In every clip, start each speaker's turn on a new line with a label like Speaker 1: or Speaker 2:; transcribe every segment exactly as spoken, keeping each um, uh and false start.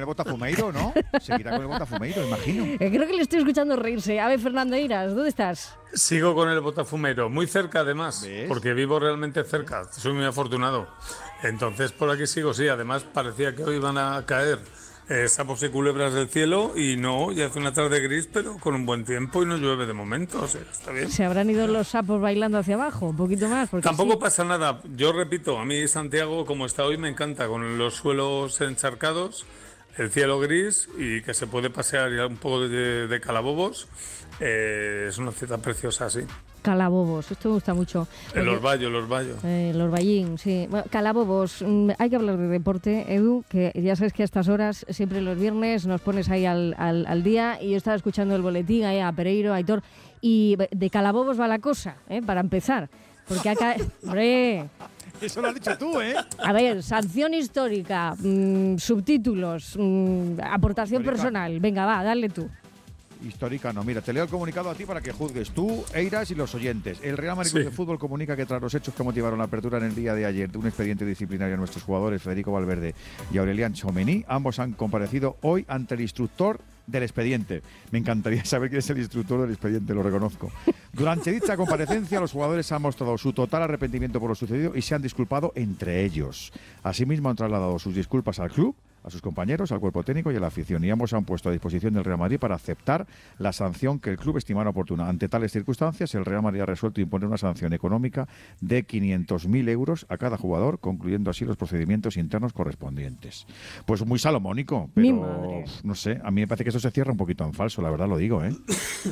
Speaker 1: el Botafumeiro, ¿no? Seguirá con el Botafumeiro, imagino.
Speaker 2: Eh, creo que le estoy escuchando reírse. A ver, Fernando Eiras, ¿dónde estás?
Speaker 3: Sigo con el Botafumeiro, muy cerca además,
Speaker 1: ¿Ves?
Speaker 3: porque vivo realmente cerca, soy muy afortunado. Entonces por aquí sigo, sí, además parecía que hoy iban a caer eh, sapos y culebras del cielo y no, ya hace una tarde gris, pero con un buen tiempo y no llueve de momento, o sea, está bien.
Speaker 2: Se habrán ido los sapos bailando hacia abajo, un poquito más. Porque
Speaker 3: Tampoco
Speaker 2: sí.
Speaker 3: pasa nada, yo repito, a mí Santiago como está hoy me encanta, con los suelos encharcados, el cielo gris y que se puede pasear ya un poco de, de calabobos, eh, es una ciudad preciosa, sí.
Speaker 2: Calabobos, esto me gusta mucho.
Speaker 3: En
Speaker 2: Porque-
Speaker 3: los vallos, los vallos.
Speaker 2: Eh, los Ballín, sí. Bueno, Calabobos, mm, hay que hablar de deporte, Edu, que ya sabes que a estas horas, siempre los viernes, nos pones ahí al, al, al día, y yo estaba escuchando el boletín ahí a Pereiro, a Aitor, y de Calabobos va la cosa, ¿eh? Para empezar. Porque acá, hombre,
Speaker 1: Eso lo has dicho tú, ¿eh?
Speaker 2: a ver, sanción histórica, mmm, subtítulos, mmm, aportación
Speaker 1: Histórica.
Speaker 2: personal, venga, va, dale tú.
Speaker 1: Histórica no. Mira, te leo el comunicado a ti para que juzgues tú, Eiras y los oyentes. El Real Madrid
Speaker 3: Sí.
Speaker 1: Club de Fútbol comunica que tras los hechos que motivaron la apertura en el día de ayer de un expediente disciplinario a nuestros jugadores Federico Valverde y Aurelian Tchouameni, ambos han comparecido hoy ante el instructor del expediente. Me encantaría saber quién es el instructor del expediente, lo reconozco. Durante dicha comparecencia, los jugadores han mostrado su total arrepentimiento por lo sucedido y se han disculpado entre ellos. Asimismo, han trasladado sus disculpas al club, a sus compañeros, al cuerpo técnico y a la afición, y ambos se han puesto a disposición del Real Madrid para aceptar la sanción que el club estimara oportuna. Ante tales circunstancias, el Real Madrid ha resuelto imponer una sanción económica de quinientos mil euros a cada jugador, concluyendo así los procedimientos internos correspondientes. Pues muy salomónico,
Speaker 2: Mi
Speaker 1: pero
Speaker 2: madre.
Speaker 1: no sé, a mí me parece que eso se cierra un poquito en falso, la verdad lo digo, ¿eh?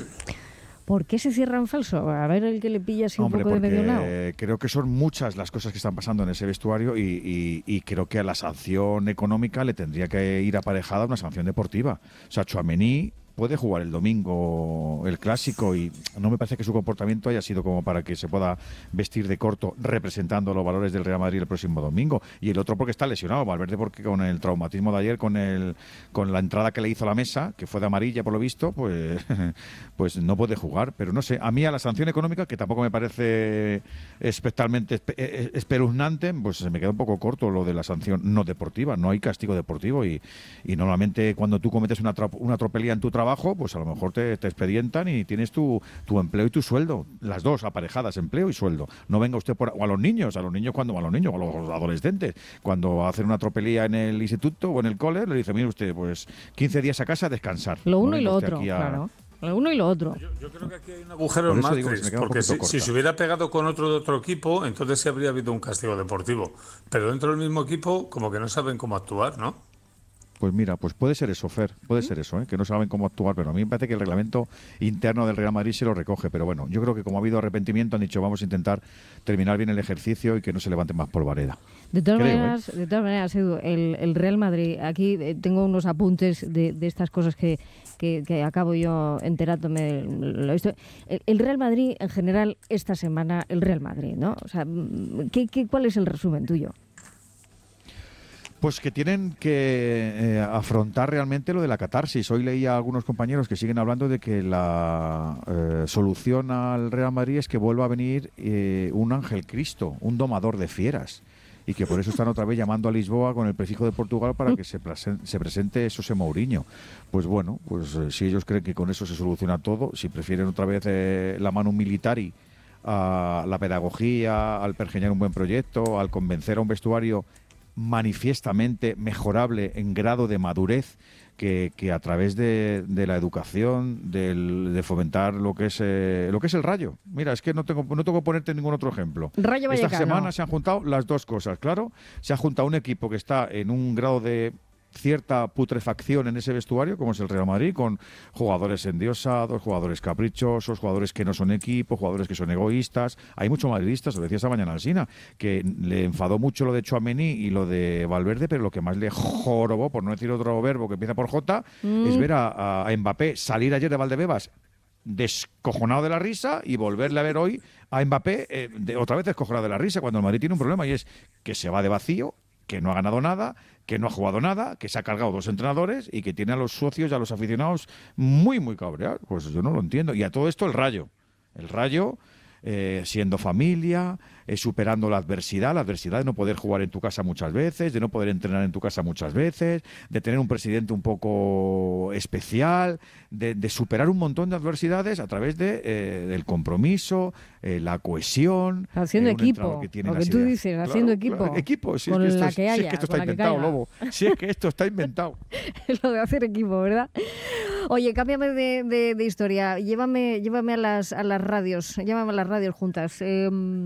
Speaker 2: ¿Por qué se cierra en falso? A ver el que le pilla así un
Speaker 1: Hombre,
Speaker 2: poco de medio lado.
Speaker 1: porque creo que son muchas las cosas que están pasando en ese vestuario y, y- y creo que a la sanción económica le tendría que ir aparejada una sanción deportiva. O sea, Tchouaméni puede jugar el domingo el clásico y no me parece que su comportamiento haya sido como para que se pueda vestir de corto representando los valores del Real Madrid el próximo domingo. Y el otro porque está lesionado, Valverde porque con el traumatismo de ayer, con el con la entrada que le hizo a la mesa, que fue de amarilla por lo visto, pues, pues no puede jugar. Pero no sé, a mí a la sanción económica, que tampoco me parece especialmente espe- eh, espeluznante, pues se me queda un poco corto lo de la sanción no deportiva. No hay castigo deportivo y, y normalmente cuando tú cometes una, tra- una tropelía en tu trabajo, pues a lo mejor te, te expedientan y tienes tu, tu empleo y tu sueldo. Las dos aparejadas, empleo y sueldo. No venga usted por... O a los niños, a los niños cuando... A los niños, o a los adolescentes. Cuando hacen una tropelía en el instituto o en el cole, le dice, mire usted, pues quince días a casa a descansar.
Speaker 2: Lo uno
Speaker 1: No
Speaker 2: y
Speaker 1: venga
Speaker 2: lo
Speaker 1: usted
Speaker 2: otro,
Speaker 1: aquí a-
Speaker 2: claro. Lo uno y lo otro.
Speaker 3: Yo, yo creo que aquí hay un agujero
Speaker 1: Por
Speaker 3: en
Speaker 1: eso digo que se me
Speaker 3: Matrix,
Speaker 1: queda un
Speaker 3: porque
Speaker 1: poquito
Speaker 3: si,
Speaker 1: corta.
Speaker 3: si se hubiera pegado con otro de otro equipo, entonces sí habría habido un castigo deportivo. Pero dentro del mismo equipo, como que no saben cómo actuar, ¿no?
Speaker 1: Pues mira, pues puede ser eso, Fer, puede ser eso, ¿eh? Que no saben cómo actuar, pero a mí me parece que el reglamento interno del Real Madrid se lo recoge, pero bueno, yo creo que como ha habido arrepentimiento han dicho vamos a intentar terminar bien el ejercicio y que no se levanten más polvareda.
Speaker 2: De todas
Speaker 1: Creo, ¿eh?
Speaker 2: maneras, de todas maneras, Edu, el, el Real Madrid, aquí eh, tengo unos apuntes de, de estas cosas que, que, que acabo yo enterándome. Lo he visto. El, el Real Madrid, en general, esta semana, el Real Madrid, ¿no? O sea, ¿qué, qué, ¿cuál es el resumen tuyo?
Speaker 1: Pues que tienen que eh, afrontar realmente lo de la catarsis. Hoy leía a algunos compañeros que siguen hablando de que la eh, solución al Real Madrid es que vuelva a venir eh, un ángel Cristo, un domador de fieras. Y que por eso están otra vez llamando a Lisboa con el prefijo de Portugal para que se, presen- se presente José Mourinho. Pues bueno, pues eh, si ellos creen que con eso se soluciona todo, si prefieren otra vez eh, la mano militari a la pedagogía, al pergeñar un buen proyecto, al convencer a un vestuario manifiestamente mejorable en grado de madurez, que, que a través de, de la educación, del, de fomentar lo que es eh, lo que es el Rayo. Mira, es que no tengo no tengo que ponerte ningún otro ejemplo.
Speaker 2: Rayo
Speaker 1: Esta
Speaker 2: Vallecano.
Speaker 1: semana se han juntado las dos cosas, claro. Se ha juntado un equipo que está en un grado de cierta putrefacción en ese vestuario, como es el Real Madrid, con jugadores endiosados, jugadores caprichosos, jugadores que no son equipo, jugadores que son egoístas. Hay muchos madridistas, lo decía esta mañana Alsina, que le enfadó mucho lo de Tchouaméni y lo de Valverde, pero lo que más le jorobó, por no decir otro verbo que empieza por J,
Speaker 2: Mm.
Speaker 1: es ver a, a Mbappé salir ayer de Valdebebas descojonado de la risa y volverle a ver hoy a Mbappé eh, de, otra vez descojonado de la risa, cuando el Madrid tiene un problema y es que se va de vacío, que no ha ganado nada, que no ha jugado nada, que se ha cargado dos entrenadores y que tiene a los socios y a los aficionados muy, muy cabreados. Pues yo no lo entiendo. Y a todo esto el Rayo. El Rayo, eh, siendo familia, eh, superando la adversidad, la adversidad de no poder jugar en tu casa muchas veces, de no poder entrenar en tu casa muchas veces, de tener un presidente un poco especial, de, de superar un montón de adversidades a través de, eh, del compromiso, eh, la cohesión.
Speaker 2: Haciendo
Speaker 1: eh, un
Speaker 2: equipo,
Speaker 1: entrenador que tiene
Speaker 2: lo
Speaker 1: las
Speaker 2: que tú
Speaker 1: ideas.
Speaker 2: dices,
Speaker 1: Claro,
Speaker 2: haciendo equipo.
Speaker 1: claro, equipo, si es
Speaker 2: con
Speaker 1: que esto,
Speaker 2: la
Speaker 1: es-
Speaker 2: que
Speaker 1: si es
Speaker 2: haya,
Speaker 1: que esto
Speaker 2: con
Speaker 1: está
Speaker 2: la que
Speaker 1: inventado,
Speaker 2: caiga.
Speaker 1: Lobo. Si es que esto está inventado.
Speaker 2: Lo de hacer equipo, ¿verdad? Oye, cámbiame de, de- de historia. Llévame, llévame a las a las radios, llévame a las radios juntas. Eh,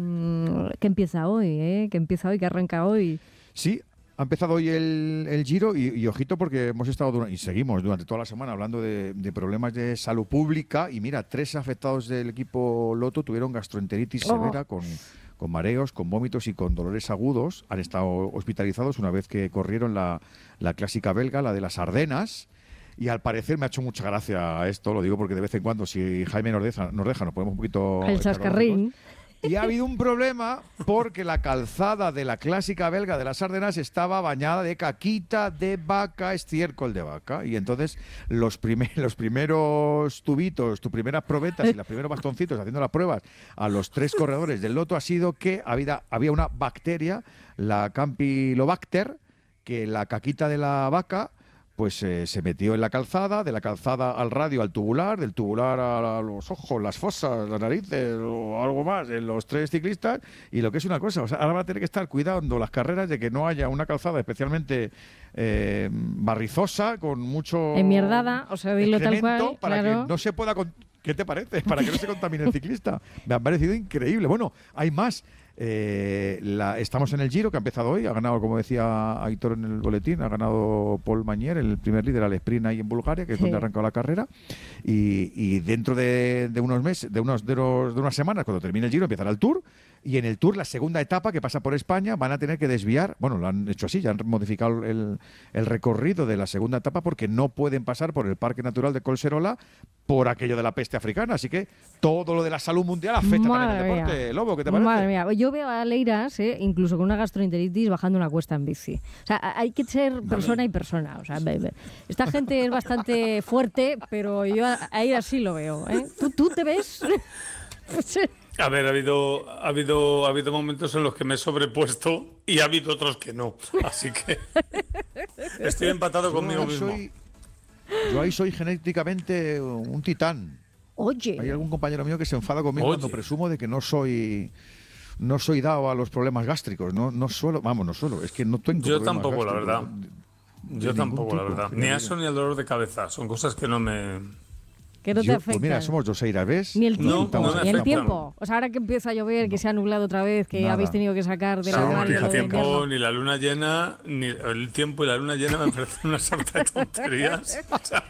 Speaker 2: que empieza hoy, ¿eh? Que empieza hoy, que arranca hoy.
Speaker 1: Sí, ha empezado hoy el, el Giro y, y ojito porque hemos estado dura- y seguimos durante toda la semana hablando de, de problemas de salud pública y mira, tres afectados del equipo Lotto tuvieron gastroenteritis
Speaker 2: Oh.
Speaker 1: severa con, con mareos, con vómitos y con dolores agudos. Han estado hospitalizados una vez que corrieron la, la clásica belga, la de las Ardenas. Y al parecer me ha hecho mucha gracia esto, lo digo porque de vez en cuando, si Jaime nos deja, nos, deja, nos ponemos un poquito...
Speaker 2: El chascarrín.
Speaker 1: Y ha habido un problema porque la calzada de la clásica belga de las Ardenas estaba bañada de caquita de vaca, estiércol de vaca. Y entonces los, primer, los primeros tubitos, tus primeras probetas y los primeros bastoncitos haciendo las pruebas a los tres corredores del Lotto ha sido que había, había una bacteria, la Campylobacter, que la caquita de la vaca pues eh, se metió en la calzada, de la calzada al radio, al tubular, del tubular a los ojos, las fosas, las narices o algo más en los tres ciclistas. Y lo que es una cosa, o sea, ahora van a tener que estar cuidando las carreras de que no haya una calzada especialmente eh, barrizosa, con mucho
Speaker 2: Enmierdada, o sea, dilo tal
Speaker 1: excremento,
Speaker 2: cual,
Speaker 1: para
Speaker 2: claro.
Speaker 1: que no se pueda... con- ¿Qué te parece? Para que no se contamine el ciclista. Me ha parecido increíble. Bueno, hay más. Eh, la, estamos en el Giro, que ha empezado hoy. Ha ganado, como decía Aitor en el boletín, ha ganado Paul Mañer, el primer líder al sprint ahí en Bulgaria, que es
Speaker 2: Sí.
Speaker 1: donde ha arrancado la carrera. Y, y dentro de, de unos meses, de, unos, de, unos, de unas semanas, cuando termine el Giro, empezará el Tour. Y en el Tour, la segunda etapa que pasa por España, van a tener que desviar. Bueno, lo han hecho así, ya han modificado el, el recorrido de la segunda etapa porque no pueden pasar por el Parque Natural de Collserola por aquello de la peste africana. Así que todo lo de la salud mundial afecta
Speaker 2: Madre
Speaker 1: también al deporte.
Speaker 2: mía.
Speaker 1: Lobo, ¿qué te parece?
Speaker 2: Madre mía, yo veo a Leiras, eh, incluso con una gastroenteritis, bajando una cuesta en bici. O sea, hay que ser persona y persona. O sea, be- be- esta gente es bastante fuerte, pero yo a, a Leiras sí lo veo. ¿eh? ¿Tú, ¿Tú te ves?
Speaker 3: A ver, ha habido, ha habido, ha habido momentos en los que me he sobrepuesto y ha habido otros que no. Así que estoy empatado
Speaker 1: Yo
Speaker 3: conmigo
Speaker 1: ahí
Speaker 3: mismo.
Speaker 1: soy- yo ahí soy genéticamente un titán. Hay
Speaker 2: Oye,
Speaker 1: algún compañero mío que se enfada conmigo
Speaker 3: Oye.
Speaker 1: cuando presumo de que no soy no soy dado a los problemas gástricos. No, no suelo, vamos, no suelo. Es que no tengo
Speaker 3: Yo
Speaker 1: problemas
Speaker 3: tampoco, la
Speaker 1: gástricos.
Speaker 3: verdad.
Speaker 1: De
Speaker 3: Yo
Speaker 1: ningún
Speaker 3: tampoco, la
Speaker 1: tipo,
Speaker 3: verdad.
Speaker 1: que
Speaker 3: Ni
Speaker 1: me
Speaker 3: a
Speaker 1: diga.
Speaker 3: eso ni al dolor de cabeza. Son cosas que no me...
Speaker 2: que no te
Speaker 1: Yo-
Speaker 2: afecta.
Speaker 1: Pues mira, somos dos Eiras, ¿ves?
Speaker 2: Ni el
Speaker 3: No,
Speaker 2: tiempo,
Speaker 3: no me
Speaker 2: ni el
Speaker 3: afecta.
Speaker 2: tiempo. O sea, ahora que empieza a llover, que se ha nublado otra vez, que
Speaker 1: Nada.
Speaker 2: habéis tenido que sacar de la
Speaker 3: No,
Speaker 2: mano
Speaker 3: ni
Speaker 2: lo
Speaker 3: el
Speaker 2: de
Speaker 3: tiempo,
Speaker 2: invierno.
Speaker 3: ni la luna llena, ni el tiempo y la luna llena me parecen una sarta de tonterías. O sea,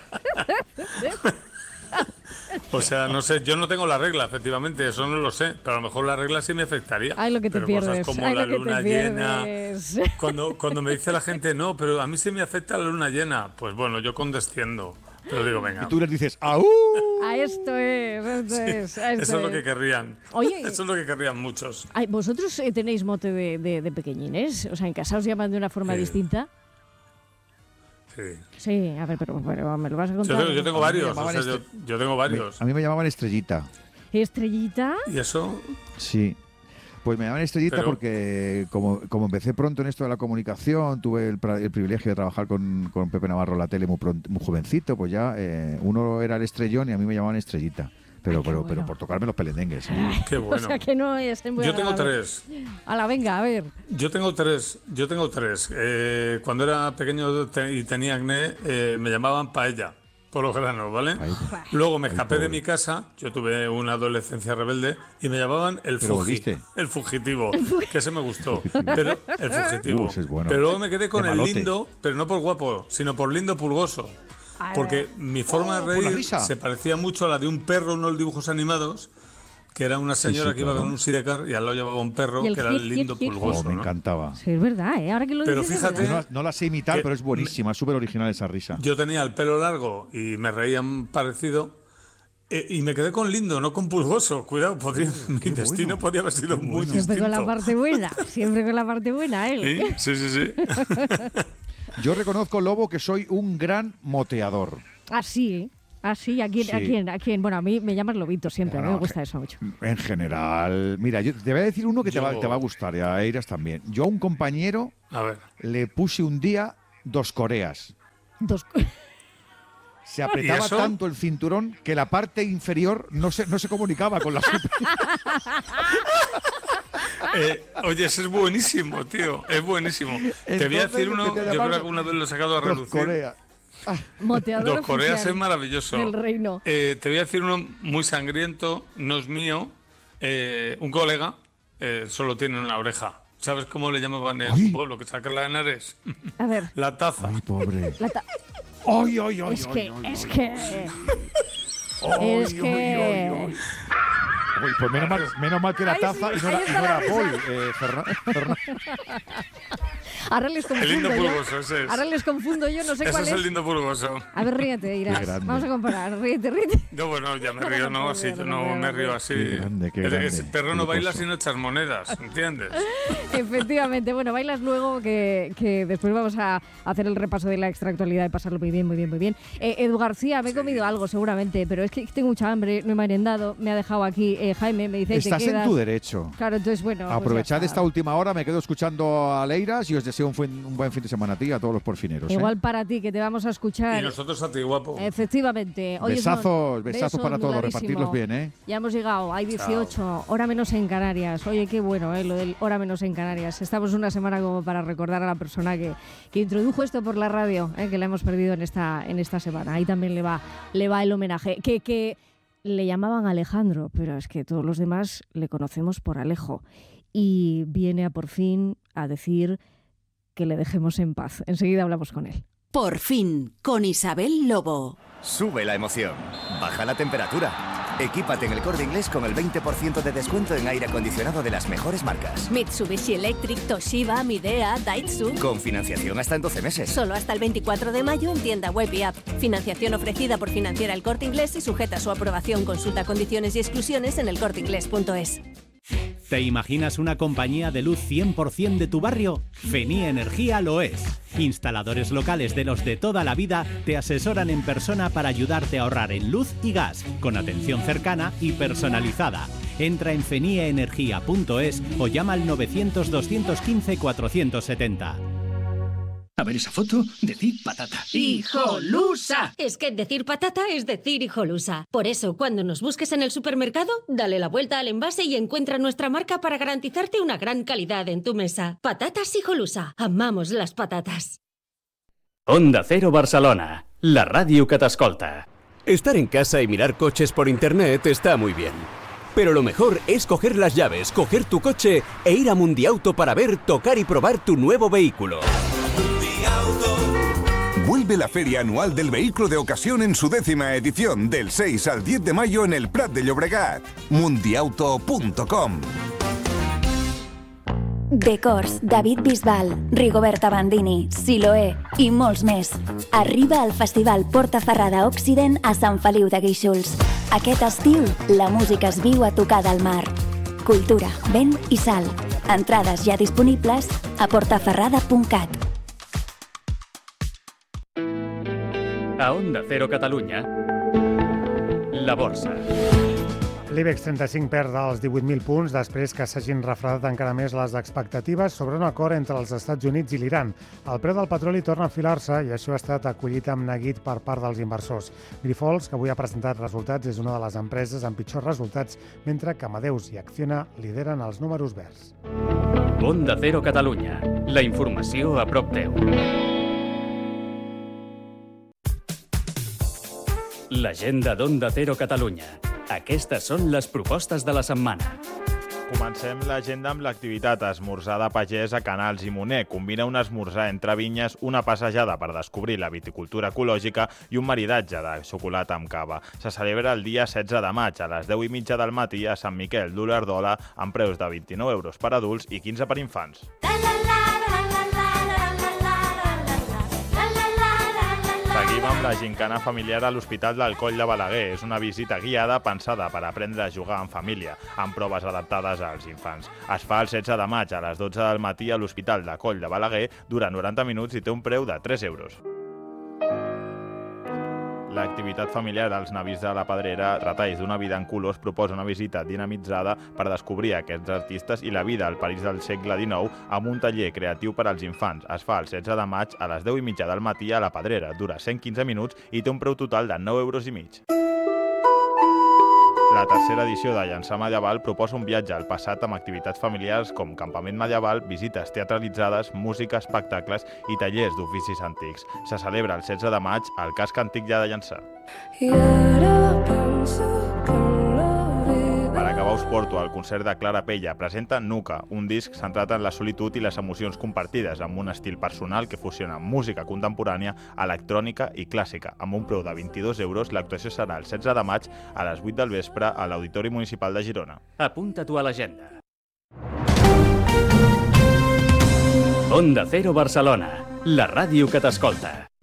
Speaker 3: o sea, no sé, yo no tengo la regla, efectivamente, eso no lo sé, pero a lo mejor la regla sí me afectaría.
Speaker 2: Ay, lo que te
Speaker 3: Pero
Speaker 2: pierdes.
Speaker 3: Cosas como
Speaker 2: Ay,
Speaker 3: la
Speaker 2: lo que
Speaker 3: luna
Speaker 2: te
Speaker 3: llena.
Speaker 2: pierdes.
Speaker 3: Cuando, cuando me dice la gente, no, pero a mí sí me afecta la luna llena, pues bueno, yo condesciendo. Pero digo, venga,
Speaker 1: Y tú les dices, ¡au!
Speaker 2: A esto es, esto es. a esto
Speaker 3: eso es lo
Speaker 2: es.
Speaker 3: que querrían.
Speaker 2: Oye.
Speaker 3: Eso es lo que querrían muchos.
Speaker 2: Ay, ¿vosotros eh, tenéis mote de, de- de pequeñines? O sea, ¿en casa os llaman de una forma
Speaker 3: Sí.
Speaker 2: distinta?
Speaker 3: Sí.
Speaker 2: Sí, a ver, pero, pero me lo vas a
Speaker 3: Yo
Speaker 2: contar.
Speaker 3: tengo, yo tengo
Speaker 1: A mí me
Speaker 3: varios, o
Speaker 1: llamaban
Speaker 3: sea, yo,
Speaker 1: este-
Speaker 3: yo tengo varios.
Speaker 1: A mí me llamaban Estrellita.
Speaker 2: ¿Estrellita?
Speaker 3: Y eso,
Speaker 1: Sí. Pues me llaman Estrellita
Speaker 3: Pero-
Speaker 1: porque como, como empecé pronto en esto de la comunicación, tuve el, pra- el privilegio de trabajar con, con Pepe Navarro en la tele muy, pronto- muy jovencito, pues ya eh, uno era el Estrellón y a mí me llamaban Estrellita. Pero,
Speaker 2: Ay, qué
Speaker 1: pero,
Speaker 2: bueno.
Speaker 1: pero por tocarme los pelendengues. ¿sí?
Speaker 3: qué
Speaker 2: O
Speaker 3: bueno.
Speaker 2: sea, que no es muy
Speaker 3: Yo tengo
Speaker 2: agradable.
Speaker 3: tres.
Speaker 2: A la venga, a ver.
Speaker 3: Yo tengo tres, yo tengo tres. Eh, cuando era pequeño te- y tenía acné, eh, me llamaban paella, por los granos, ¿vale?
Speaker 1: Ahí.
Speaker 3: Luego me escapé de
Speaker 1: pobre.
Speaker 3: mi casa, yo tuve una adolescencia rebelde y me llamaban el
Speaker 1: Pero
Speaker 3: fugi,
Speaker 1: volviste.
Speaker 3: el fugitivo, que ese me gustó, pero el fugitivo.
Speaker 1: Uh, ese es bueno.
Speaker 3: Pero luego me quedé con
Speaker 1: De
Speaker 3: el
Speaker 1: malote.
Speaker 3: lindo, pero no por guapo, sino por lindo pulgoso.
Speaker 2: A
Speaker 3: Porque
Speaker 2: ver.
Speaker 3: mi forma
Speaker 1: Oh,
Speaker 3: de
Speaker 1: por la
Speaker 3: reír
Speaker 1: risa.
Speaker 3: se parecía mucho a la de un perro en los dibujos animados, que era una señora
Speaker 1: sí,
Speaker 3: que iba
Speaker 1: claro.
Speaker 3: con un sidecar y al lado llevaba un perro,
Speaker 2: Y el
Speaker 3: que era el
Speaker 2: jic,
Speaker 3: lindo
Speaker 2: jic, jic.
Speaker 3: pulgoso.
Speaker 1: Oh, me
Speaker 3: ¿no?
Speaker 1: encantaba.
Speaker 2: Sí, es verdad, ¿eh? Ahora que lo
Speaker 3: Pero
Speaker 2: dices, es
Speaker 3: fíjate-
Speaker 1: Yo
Speaker 2: verdad.
Speaker 1: no, no la sé imitar,
Speaker 3: Que
Speaker 1: pero es buenísima, es súper original esa risa.
Speaker 3: Yo tenía el pelo largo y me reían parecido. eh, y me quedé con lindo, no con pulgoso. Cuidado, podría, mi
Speaker 1: qué
Speaker 3: destino
Speaker 1: bueno,
Speaker 3: podía haber sido muy
Speaker 2: Siempre
Speaker 3: distinto.
Speaker 2: con la parte buena, siempre con la parte buena, él.
Speaker 3: Sí, sí, sí. sí.
Speaker 1: Yo reconozco, Lobo, que soy un gran moteador.
Speaker 2: Así, ¿eh? Ah, sí, ¿a quién?
Speaker 1: Sí.
Speaker 2: ¿A quién? ¿A quién? Bueno, a mí me llamas Lobito siempre,
Speaker 1: Bueno,
Speaker 2: a mí me gusta eso mucho.
Speaker 1: En general, mira, yo te voy a decir uno que te,
Speaker 3: Yo-
Speaker 1: va, te va a gustar y a Eiras también. Yo a un compañero
Speaker 3: A ver.
Speaker 1: le puse un día dos Coreas.
Speaker 2: Dos...
Speaker 1: Se apretaba
Speaker 3: eso?
Speaker 1: tanto el cinturón que la parte inferior no se, no se comunicaba con la superior.
Speaker 3: Eh, oye, ese es buenísimo, tío. Es buenísimo. te voy a
Speaker 1: Entonces,
Speaker 3: decir uno,
Speaker 1: ¿qué te
Speaker 3: yo creo
Speaker 1: llamas?
Speaker 3: que alguna vez lo he sacado a
Speaker 1: Dos
Speaker 3: relucir.
Speaker 1: Coreas.
Speaker 2: Moteador
Speaker 3: Dos Coreas
Speaker 2: oficial
Speaker 3: es maravilloso.
Speaker 2: del reino.
Speaker 3: Eh, te voy a decir uno muy sangriento, no es mío. Eh, un colega eh, solo tiene una oreja. ¿Sabes cómo le llamaban en
Speaker 1: Ay.
Speaker 3: el pueblo que saca la de Henares?
Speaker 2: A ver,
Speaker 3: La taza.
Speaker 1: Ay, pobre.
Speaker 2: la ta-
Speaker 1: Ay, ay, ay,
Speaker 2: es
Speaker 1: ay,
Speaker 2: que,
Speaker 1: ay,
Speaker 2: es
Speaker 1: ay.
Speaker 2: que...
Speaker 1: Ay,
Speaker 2: Es
Speaker 1: ay,
Speaker 2: que...
Speaker 1: ay, ay. Uy, pues menos mal, menos mal que era
Speaker 2: Ahí
Speaker 1: taza
Speaker 2: sí,
Speaker 1: y no era,
Speaker 2: ahí
Speaker 1: y
Speaker 2: está
Speaker 1: no
Speaker 2: la
Speaker 1: era
Speaker 2: risa.
Speaker 1: bol, eh, Ferran- Fernan.
Speaker 2: Ahora les
Speaker 3: El lindo
Speaker 2: confundo yo.
Speaker 3: pulgoso, ese es.
Speaker 2: Ahora les confundo yo, no sé
Speaker 3: Ese
Speaker 2: cuál
Speaker 3: es
Speaker 2: es.
Speaker 3: el lindo pulgoso.
Speaker 2: A ver, ríete, Irás.
Speaker 1: Qué grande.
Speaker 2: Vamos a comparar. Ríete, ríete.
Speaker 3: No, bueno, ya me río, no,
Speaker 2: puedo,
Speaker 3: así,
Speaker 2: no
Speaker 3: yo no
Speaker 2: puedo,
Speaker 3: me
Speaker 2: no
Speaker 3: río
Speaker 2: puedo.
Speaker 3: así.
Speaker 1: Qué grande, qué
Speaker 3: El-
Speaker 1: grande.
Speaker 3: Ese perro no baila
Speaker 1: Pulgoso.
Speaker 3: si no echas monedas, ¿entiendes?
Speaker 2: Efectivamente. Bueno, bailas luego, que, que después vamos a hacer el repaso de la extractualidad y pasarlo muy bien, muy bien, muy bien. Eh, Edu García, me he comido algo seguramente, pero es que tengo mucha hambre, no he merendado, me ha dejado aquí eh, Jaime, me dice que
Speaker 1: Estás en
Speaker 2: quedas.
Speaker 1: tu derecho.
Speaker 2: Claro, entonces bueno. pues ya
Speaker 1: Aprovechad
Speaker 2: está.
Speaker 1: esta última hora, me quedo escuchando a Leiras y os deseo un, buen- un buen fin de semana a ti y a todos los porfineros. ¿eh?
Speaker 2: Igual para ti, que te vamos a escuchar.
Speaker 3: Y nosotros a ti, guapo.
Speaker 2: Efectivamente. Oye,
Speaker 1: Besazos,
Speaker 2: son
Speaker 1: besazos
Speaker 2: besos,
Speaker 1: para todos,
Speaker 2: nudadísimo.
Speaker 1: repartirlos bien, ¿eh?
Speaker 2: Ya hemos llegado, hay dieciocho, hora menos en Canarias. Oye, qué bueno, ¿eh? Lo del hora menos en Canarias. Estamos una semana como para recordar a la persona que, que introdujo esto por la radio, ¿eh? Que la hemos perdido en esta, en esta semana. Ahí también le va, le va el homenaje. Que, que le llamaban Alejandro, pero es que todos los demás le conocemos por Alejo. Y viene a por fin a decir que le dejemos en paz. Enseguida hablamos con él.
Speaker 4: Por fin, con Isabel Lobo.
Speaker 5: Sube la emoción, baja la temperatura. Equípate en El Corte Inglés con el veinte por ciento de descuento en aire acondicionado de las mejores marcas.
Speaker 6: Mitsubishi Electric, Toshiba, Midea, Daitsu.
Speaker 5: Con financiación hasta en doce meses.
Speaker 6: Solo hasta el veinticuatro de mayo en tienda web y app. Financiación ofrecida por Financiera El Corte Inglés y sujeta a su aprobación. Consulta condiciones y exclusiones en el corte inglés punto es.
Speaker 7: ¿Te imaginas una compañía de luz cien por ciento de tu barrio? Feni Energía lo es. Instaladores locales de los de toda la vida te asesoran en persona para ayudarte a ahorrar en luz y gas, con atención cercana y personalizada. Entra en fenieenergia punto es o llama al novecientos, doscientos quince, cuatrocientos setenta.
Speaker 8: A ver esa foto, decir patata. ¡Hijolusa!
Speaker 9: Es que decir patata es decir hijolusa. Por eso, cuando nos busques en el supermercado, dale la vuelta al envase y encuentra nuestra marca para garantizarte una gran calidad en tu mesa. Patatas hijolusa. Amamos las patatas.
Speaker 10: Onda Cero Barcelona, la ràdio que t'escolta.
Speaker 11: Estar en casa y mirar coches por internet está muy bien. Pero lo mejor es coger las llaves, coger tu coche e ir a Mundiauto para ver, tocar y probar tu nuevo vehículo.
Speaker 12: Vuelve la Feria Anual del Vehículo de Ocasión en su décima edición, del seis al diez de mayo en el Prat de Llobregat. mundiauto punto com.
Speaker 13: Decors, David Bisbal, Rigoberta Bandini, Siloé i molts més. Arriba al Festival Porta Ferrada Occident a Sant Feliu de Guíxols. Aquest estiu, la música es viu a tocar del mar. Cultura, vent i sal. Entrades ja disponibles a portaferrada punt cat.
Speaker 10: A Onda Cero Catalunya, la borsa.
Speaker 14: L'IBEX trenta-cinc perd els divuit mil punts després que s'hagin refredat encara més les expectatives sobre un acord entre els Estats Units i l'Iran. El preu del petroli torna a enfilar-se i això ha estat acollit amb neguit per part dels inversors. Grifols, que avui ha presentat resultats, és una de les empreses amb pitjors resultats, mentre que Amadeus i Acciona lideren els números verds.
Speaker 10: Onda Cero Catalunya, la informació a prop teu. L'agenda d'Onda Cero Catalunya. Aquestes són les propostes de la setmana.
Speaker 15: Comencem l'agenda amb l'activitat esmorzar de pagès a Canals i Moner. Combina un esmorzar entre vinyes, una passejada per descobrir la viticultura ecològica i un maridatge de xocolata amb cava. Se celebra el dia setze de maig a les deu i mitja del matí a Sant Miquel d'Olèrdola amb preus de vint-i-nou euros per adults i quinze per infants. Seguim amb la gincana familiar a l'Hospital del Coll de Balaguer. És una visita guiada pensada per aprendre a jugar en família, amb proves adaptades als infants. Es fa el setze de maig a les dotze del matí a l'Hospital de Coll de Balaguer, dura noranta minuts i té un preu de tres euros. L'activitat familiar als navis de la Pedrera, Retalls d'una vida en colors, proposa una visita dinamitzada per descobrir aquests artistes i la vida al París del segle dinou amb un taller creatiu per als infants. Es fa el setze de maig a les deu i mitja del matí a la Pedrera. Dura cent quinze minuts i té un preu total de nou euros i mig. La tercera edició de Llançà Medieval proposa un viatge al passat amb activitats familiars com campament medieval, visites teatralitzades, música, espectacles i tallers d'oficis antics. Se celebra el setze de maig al casc antic ja de Llançà. Per acabar us porto al concert de Clara Pella. Presenta Nuca, un disc centrat en la solitud i les emocions compartides, amb un estil personal que fusiona música contemporània, electrònica i clàssica. Amb un preu de vint-i-dos euros, l'actuació serà el setze de maig a les vuit del vespre a l'Auditori Municipal de Girona.
Speaker 10: Apunta-t'ho a l'agenda. Onda Cero Barcelona, la ràdio que t'escolta.